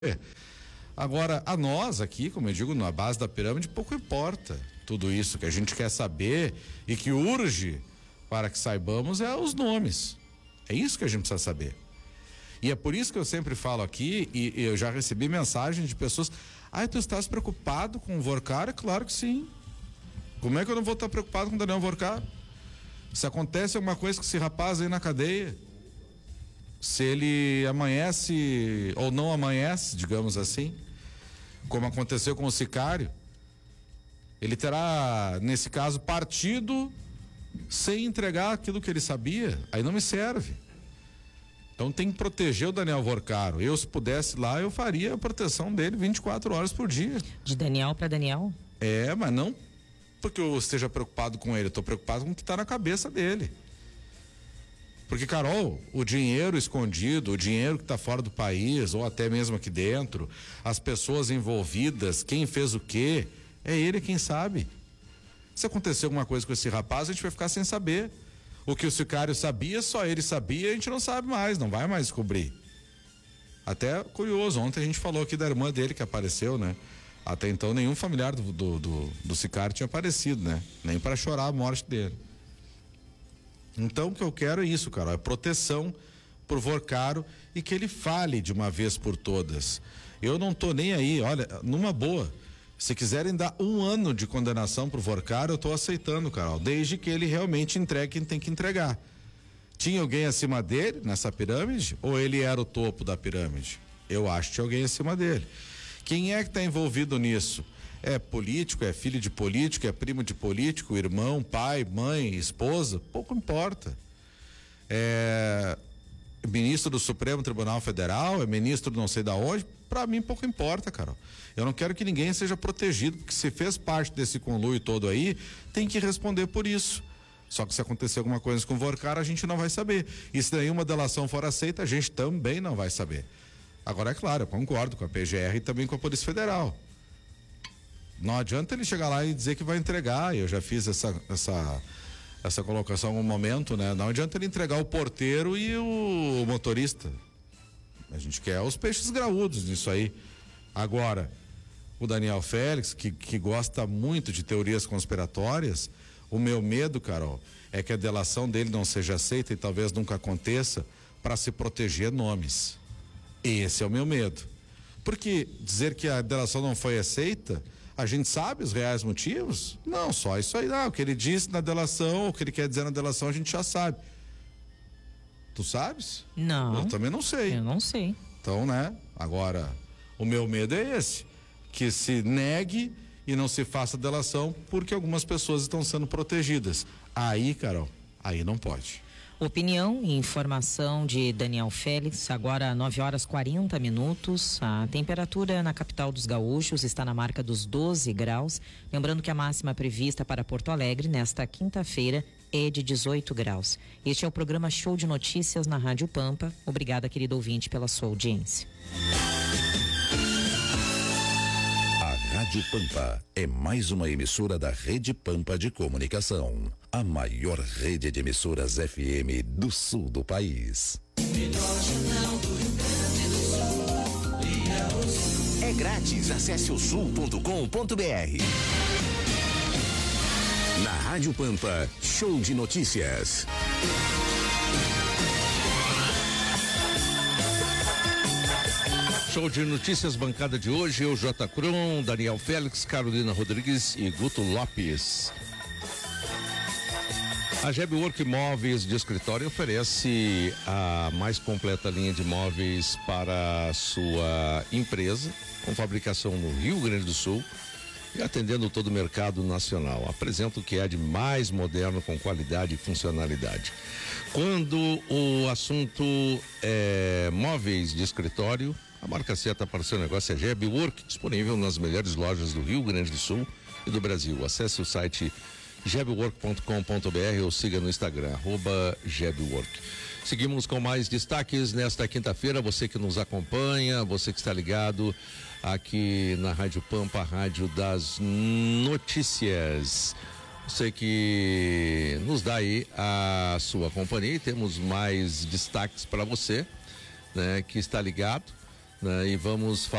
Agora, a nós aqui, como eu digo, na base da pirâmide, pouco importa tudo isso. Que a gente quer saber e que urge para que saibamos é os nomes. É isso que a gente precisa saber. E é por isso que eu sempre falo aqui, e eu já recebi mensagem de pessoas: tu estás preocupado com o Vorcar? Claro que sim. Como é que eu não vou estar preocupado com o Daniel Vorcar? Se acontece alguma coisa com esse rapaz aí na cadeia, se ele amanhece ou não amanhece, digamos assim, como aconteceu com o sicário, ele terá, nesse caso, partido sem entregar aquilo que ele sabia. Aí não me serve. Então tem que proteger o Daniel Vorcaro. Eu, se pudesse lá, eu faria a proteção dele 24 horas por dia. De Daniel para Daniel? Mas não porque eu esteja preocupado com ele, eu estou preocupado com o que está na cabeça dele. Porque, Carol, o dinheiro escondido, o dinheiro que está fora do país, ou até mesmo aqui dentro, as pessoas envolvidas, quem fez o quê, é ele quem sabe. Se acontecer alguma coisa com esse rapaz, a gente vai ficar sem saber. O que o sicário sabia, só ele sabia, a gente não sabe mais, não vai mais descobrir. Até curioso, ontem a gente falou aqui da irmã dele que apareceu, né? Até então nenhum familiar do sicário tinha aparecido, né? Nem para chorar a morte dele. Então o que eu quero é isso, cara, é proteção pro Vorcaro e que ele fale de uma vez por todas. Eu não tô nem aí, olha, numa boa, se quiserem dar 1 ano de condenação pro Vorcaro, eu tô aceitando, Carol, desde que ele realmente entregue quem tem que entregar. Tinha alguém acima dele nessa pirâmide ou ele era o topo da pirâmide? Eu acho que tinha alguém acima dele. Quem é que está envolvido nisso? É político, é filho de político, é primo de político, irmão, pai, mãe, esposa? Pouco importa. É ministro do Supremo Tribunal Federal, é ministro não sei da onde? Para mim pouco importa, Carol. Eu não quero que ninguém seja protegido, porque se fez parte desse conluio todo aí, tem que responder por isso. Só que se acontecer alguma coisa com o Vorcar, a gente não vai saber. E se nenhuma delação for aceita, a gente também não vai saber. Agora, é claro, eu concordo com a PGR e também com a Polícia Federal. Não adianta ele chegar lá e dizer que vai entregar. Eu já fiz essa colocação em algum momento, né? Não adianta ele entregar o porteiro e o motorista. A gente quer os peixes graúdos nisso aí. Agora, o Daniel Félix, que gosta muito de teorias conspiratórias, o meu medo, Carol, é que a delação dele não seja aceita e talvez nunca aconteça para se proteger nomes. Esse é o meu medo. Porque dizer que a delação não foi aceita, a gente sabe os reais motivos? Não, só isso aí. O que ele disse na delação, o que ele quer dizer na delação, a gente já sabe. Tu sabes? Não. Eu também não sei. Eu não sei. Então, né? Agora, o meu medo é esse. Que se negue e não se faça delação porque algumas pessoas estão sendo protegidas. Aí, Carol, aí não pode. Opinião e informação de Daniel Félix, agora 9h40. A temperatura na capital dos gaúchos está na marca dos 12 graus. Lembrando que a máxima prevista para Porto Alegre nesta quinta-feira é de 18 graus. Este é o programa Show de Notícias na Rádio Pampa. Obrigada, querido ouvinte, pela sua audiência. Rádio Pampa é mais uma emissora da Rede Pampa de Comunicação, a maior rede de emissoras FM do sul do país. Melhor jornal do Rio Grande do Sul. É grátis, acesse o sul.com.br. Na Rádio Pampa, show de notícias. Show de notícias, bancada de hoje, eu, J. Kron, Daniel Félix, Carolina Rodrigues e Guto Lopes. A Gebwork Móveis de Escritório oferece a mais completa linha de móveis para a sua empresa, com fabricação no Rio Grande do Sul e atendendo todo o mercado nacional. Apresenta o que é de mais moderno, com qualidade e funcionalidade. Quando o assunto é móveis de escritório, a marca certa para o seu negócio é Gebwork, disponível nas melhores lojas do Rio Grande do Sul e do Brasil. Acesse o site gebwork.com.br ou siga no Instagram, @gebwork. Seguimos com mais destaques nesta quinta-feira. Você que nos acompanha, você que está ligado aqui na Rádio Pampa, a rádio das notícias. Você que nos dá aí a sua companhia, e temos mais destaques para você, né, que está ligado né? E vamos